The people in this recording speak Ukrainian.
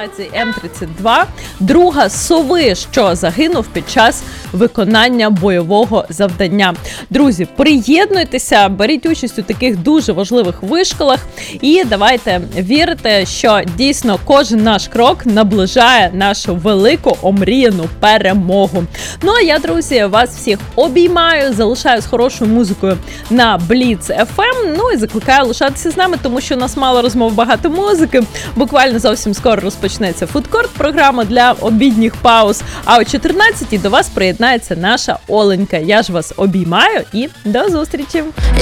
авіації М-32, друга сови, що загинув під час виконання бойового завдання. Друзі, приєднуйтеся, беріть участь у таких дуже важливих вишколах і давайте вірити, що дійсно кожен наш крок наближає нашу велику омріяну перемогу. Ну а я, друзі, вас всіх обіймаю, залишаю з хорошою музикою на Blitz FM, ну і закликаю лишатися з нами, тому що у нас мало розмов, багато музики. Буквально зовсім скоро розпочнеться фудкорт, програма для обідніх пауз, а о 14-й до вас приєднається наша Оленька. Я ж вас обіймаю і до зустрічі!